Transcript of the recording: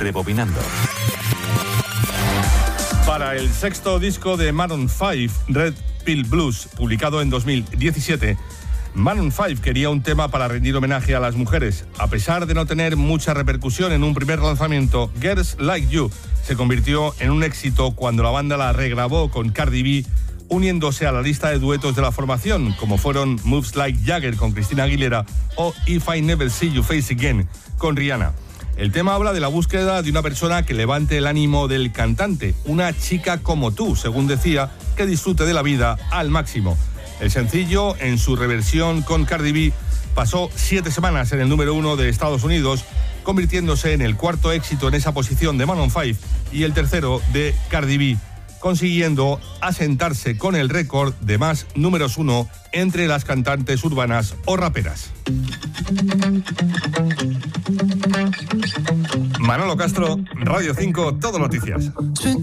Rebobinando. Para el sexto disco de Maroon 5, Red Pill Blues, publicado en 2017, Maroon 5 quería un tema para rendir homenaje a las mujeres. A pesar de no tener mucha repercusión en un primer lanzamiento, Girls Like You se convirtió en un éxito cuando la banda la regrabó con Cardi B, uniéndose a la lista de duetos de la formación, como fueron Moves Like Jagger con Christina Aguilera o If I Never See You Face Again con Rihanna. El tema habla de la búsqueda de una persona que levante el ánimo del cantante, una chica como tú, según decía, que disfrute de la vida al máximo. El sencillo, en su reversión con Cardi B, pasó 7 semanas en el número 1 de Estados Unidos, convirtiéndose en el cuarto éxito en esa posición de Maroon 5 y el tercero de Cardi B, consiguiendo asentarse con el récord de más números 1 entre las cantantes urbanas o raperas. Manolo Castro, Radio 5, Todo Noticias.